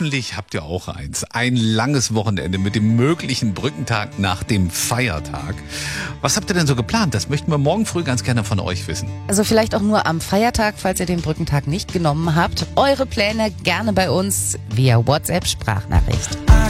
Hoffentlich habt ihr auch eins. Ein langes Wochenende mit dem möglichen Brückentag nach dem Feiertag. Was habt ihr denn so geplant? Das möchten wir morgen früh ganz gerne von euch wissen. Also vielleicht auch nur am Feiertag, falls ihr den Brückentag nicht genommen habt. Eure Pläne gerne bei uns via WhatsApp-Sprachnachricht.